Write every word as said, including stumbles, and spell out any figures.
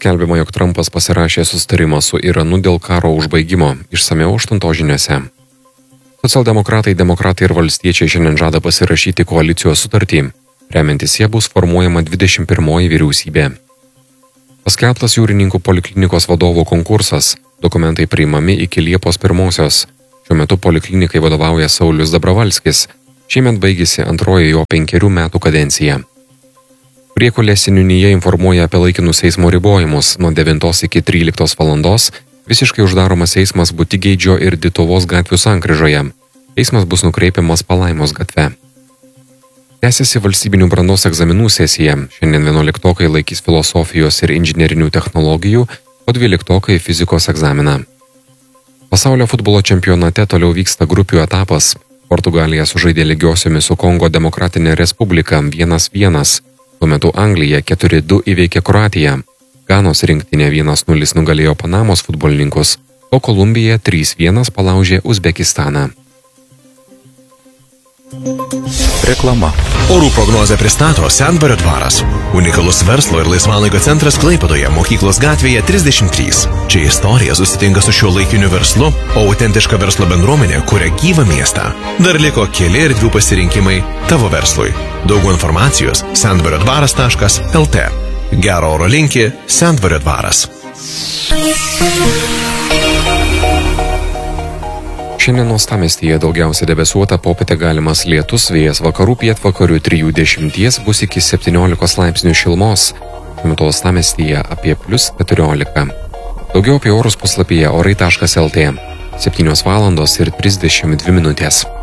Skelbiama, jog Trumpas pasirašė susitarimą su Iranu dėl karo užbaigimo. Išsamiau aštuntos žiniose. Socialdemokratai, demokratai ir valstiečiai šiandien žada pasirašyti koalicijos sutartį. Remiantis jie bus formuojama dvidešimt pirmoji vyriausybė. Paskelbtas jūrininkų poliklinikos vadovo konkursas. Dokumentai priimami iki Liepos pirmosios. Šiuo metu poliklinikai vadovauja Saulius Dabravalskis. Šiemet baigėsi antroji jo penkerių metų kadencija. Priekulės seniūnija informuoja apie laikinus eismo ribojimus. Nuo devintos iki tryliktos valandos visiškai uždaromas eismas Butigeidžio ir Dituvos gatvių sankryžoje. Eismas bus nukreipiamas Palaimos gatve. Tęsiasi valstybinių brandos egzaminų sesija. Šiandien vienuoliktokai laikys filosofijos ir inžinerinių technologijų, o dvyliktokai fizikos egzaminą. Pasaulio futbolo čempionate toliau vyksta grupių etapas. Portugalija sužaidė lygiosiomis su Kongo Demokratinė Respublika vienas vienas. Tuo metu Anglija keturi du įveikė Kroatiją. Ganos rinktinė vienas nulis nugalėjo Panamos futbolininkus, o Kolumbija trys vienas palaužė Uzbekistaną. Reklama. Orų prognozę pristato Sendvario dvaras. Unikalus verslo ir laisvalaikio centras Klaipėdoje, Mokyklos gatvėje trisdešimt trys. Čia istorija susitinka su šiuo laikiniu verslu, o autentiška verslo bendruomenė kuria gyvą miestą. Dar liko keli erdvių pasirinkimai tavo verslui. Daugiau informacijos sendvario dvaras taškas el te. Gero oro linki Sendvario dvaras. Šiandien uostamiestyje daugiausia debesuota, popietę galimas lietus, vėjas vakarų pietvakarių trijų dešimties bus iki septyniolikos laipsnių šilumos. Šiuo metu uostamiestyje apie plius keturiolika. Daugiau apie orus puslapyje orai taškas el te. septynios valandos ir trisdešimt dvi minutės.